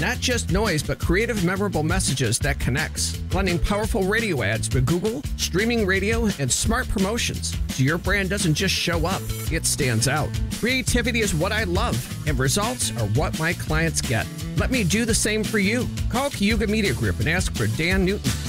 Not just noise, but creative, memorable messages that connects. Blending powerful radio ads with Google, streaming radio, and smart promotions. So your brand doesn't just show up, it stands out. Creativity is what I love, and results are what my clients get. Let me do the same for you. Call Cayuga Media Group and ask for Dan Newton